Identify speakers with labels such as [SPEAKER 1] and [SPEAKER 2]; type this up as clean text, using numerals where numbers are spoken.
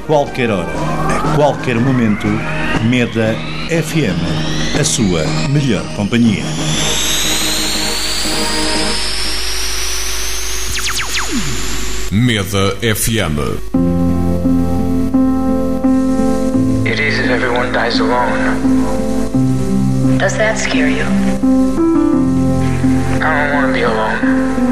[SPEAKER 1] qualquer hora, a qualquer momento, Meda FM, a sua melhor companhia.
[SPEAKER 2] Meda FM.
[SPEAKER 3] It is that everyone dies alone.
[SPEAKER 4] Does that scare you?
[SPEAKER 3] I don't want to be alone.